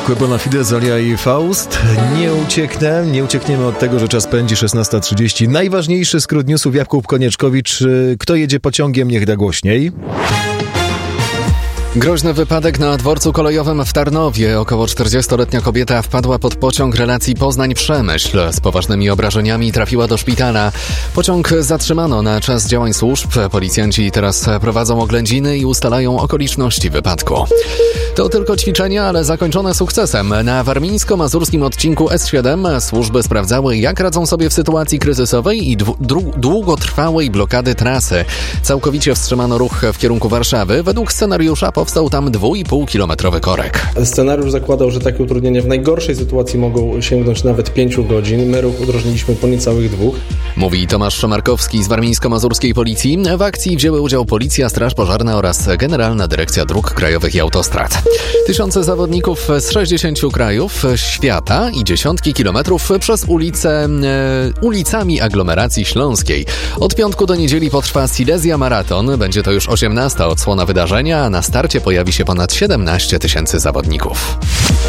zwykłe bona fide, Zolia i Faust. Nie uciekniemy od tego, że czas pędzi, 16:30. Najważniejszy skrót newsów, Jakub Konieczkowicz. Kto jedzie pociągiem, niech da głośniej. Groźny wypadek na dworcu kolejowym w Tarnowie. Około 40-letnia kobieta wpadła pod pociąg relacji Poznań-Przemyśl. Z poważnymi obrażeniami trafiła do szpitala. Pociąg zatrzymano na czas działań służb. Policjanci teraz prowadzą oględziny i ustalają okoliczności wypadku. To tylko ćwiczenia, ale zakończone sukcesem. Na warmińsko-mazurskim odcinku S7 służby sprawdzały, jak radzą sobie w sytuacji kryzysowej i długotrwałej blokady trasy. Całkowicie wstrzymano ruch w kierunku Warszawy. Według scenariusza powstał tam 2,5-kilometrowy korek. Scenariusz zakładał, że takie utrudnienia w najgorszej sytuacji mogą sięgnąć nawet 5 godzin. My ruch udrożniliśmy po niecałych 2. Mówi Tomasz Szomarkowski z warmińsko-mazurskiej policji. W akcji wzięły udział Policja, Straż Pożarna oraz Generalna Dyrekcja Dróg Krajowych i Autostrad. Tysiące zawodników z 60 krajów świata i dziesiątki kilometrów przez ulicami aglomeracji śląskiej. Od piątku do niedzieli potrwa Silesia Marathon. Będzie to już 18. odsłona wydarzenia, a na starcie pojawi się ponad 17 000 zawodników.